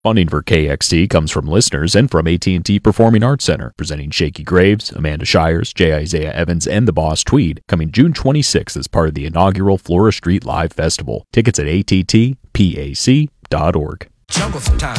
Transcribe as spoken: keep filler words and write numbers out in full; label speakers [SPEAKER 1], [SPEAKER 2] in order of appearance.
[SPEAKER 1] Funding for K X T comes from listeners and from A T and T Performing Arts Center, presenting Shakey Graves, Amanda Shires, J. Isaiah Evans, and the Boss Tweed, coming June twenty-sixth as part of the inaugural Flora Street Live Festival. Tickets at A T T P A C dot org.
[SPEAKER 2] Jungle time.